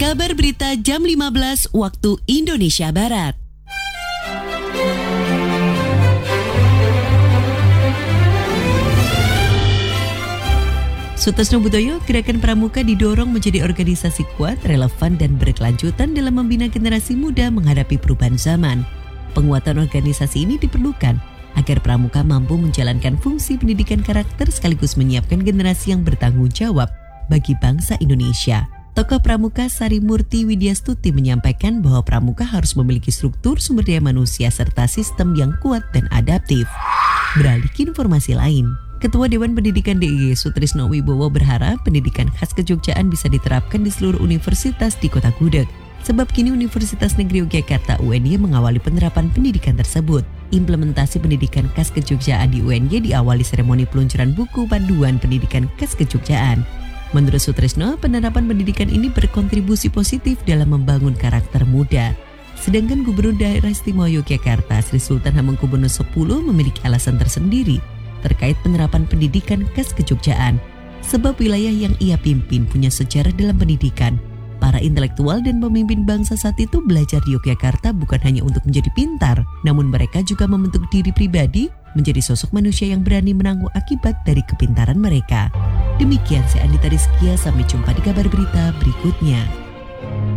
Kabar Berita jam 15 waktu Indonesia Barat. Sutasno Butoyo, Gerakan Pramuka didorong menjadi organisasi kuat, relevan, dan berkelanjutan dalam membina generasi muda menghadapi perubahan zaman. Penguatan organisasi ini diperlukan agar Pramuka mampu menjalankan fungsi pendidikan karakter sekaligus menyiapkan generasi yang bertanggung jawab bagi bangsa Indonesia. Tokoh Pramuka Sari Murti Widyastuti menyampaikan bahwa Pramuka harus memiliki struktur sumber daya manusia serta sistem yang kuat dan adaptif. Beralih ke informasi lain. Ketua Dewan Pendidikan DIY Sutrisno Wibowo berharap pendidikan khas Kejogjaan bisa diterapkan di seluruh universitas di Kota Gudeg. Sebab kini Universitas Negeri Yogyakarta UNY mengawali penerapan pendidikan tersebut. Implementasi pendidikan khas Kejogjaan di UNY diawali seremoni peluncuran buku panduan pendidikan khas Kejogjaan. Menurut Sutrisno, penerapan pendidikan ini berkontribusi positif dalam membangun karakter muda. Sedangkan Gubernur Daerah Istimewa Yogyakarta Sri Sultan Hamengkubuwono X memiliki alasan tersendiri terkait penerapan pendidikan khas Kejogjaan. Sebab wilayah yang ia pimpin punya sejarah dalam pendidikan. Para intelektual dan pemimpin bangsa saat itu belajar di Yogyakarta bukan hanya untuk menjadi pintar, namun mereka juga membentuk diri pribadi menjadi sosok manusia yang berani menanggung akibat dari kepintaran mereka. Demikian saya Andita Rizkia, sampai jumpa di kabar berita berikutnya.